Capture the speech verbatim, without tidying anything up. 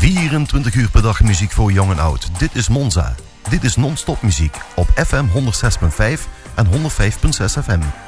vierentwintig uur per dag muziek voor jong en oud. Dit is Monza. Dit is non-stop muziek op F M honderd zes komma vijf en honderd vijf komma zes F M.